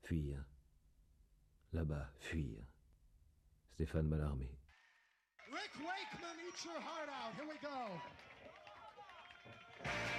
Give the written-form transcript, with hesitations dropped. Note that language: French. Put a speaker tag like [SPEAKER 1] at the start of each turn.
[SPEAKER 1] Fuir. Là-bas, fuir. Stéphane Mallarmé.
[SPEAKER 2] Rick Wakeman, eat your heart out. Here we go.